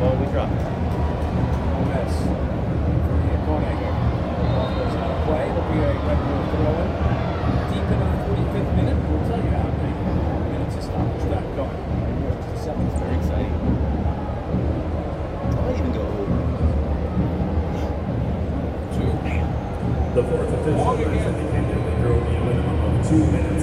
we dropped. No miss. Koenig. Ball goes out of play. It'll be a Red Bull throw-in. Deep in our 45th minute, we'll tell you how many minutes of stoppage that going. The seventh. Very exciting. I might even go over. The fourth official has indicated that there will be a minimum of 2 minutes